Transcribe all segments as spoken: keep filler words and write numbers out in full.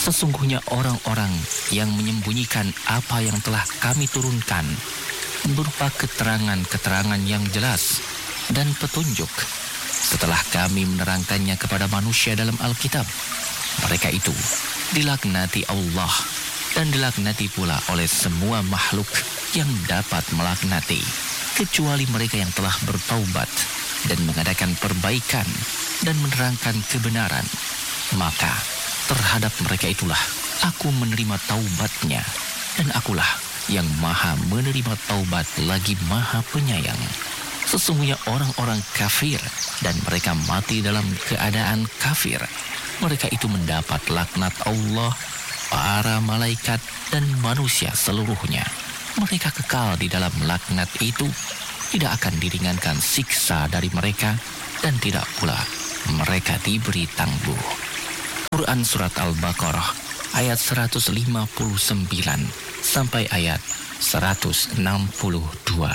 Sesungguhnya orang-orang yang menyembunyikan apa yang telah kami turunkan berupa keterangan-keterangan yang jelas dan petunjuk setelah kami menerangkannya kepada manusia dalam Alkitab, mereka itu dilaknati Allah dan dilaknati pula oleh semua makhluk yang dapat melaknati, kecuali mereka yang telah bertaubat dan mengadakan perbaikan dan menerangkan kebenaran. Maka terhadap mereka itulah aku menerima taubatnya, dan akulah yang maha menerima taubat lagi maha penyayang. Sesungguhnya orang-orang kafir dan mereka mati dalam keadaan kafir, mereka itu mendapat laknat Allah, para malaikat dan manusia seluruhnya. Mereka kekal di dalam laknat itu, tidak akan diringankan siksa dari mereka, dan tidak pula mereka diberi tangguh. Quran Surat Al-Baqarah ayat seratus lima puluh sembilan sampai ayat seratus enam puluh dua.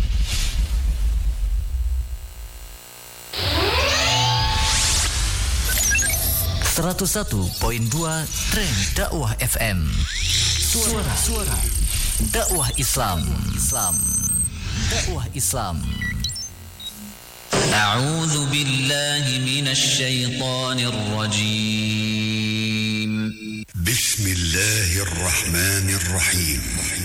seratus satu koma dua Trend Dakwah F M. Suara Suara Dakwah Islam. Islam. Dakwah Islam. A'udzu billahi minasy syaithanir rajim. Bismillahirrahmanirrahim.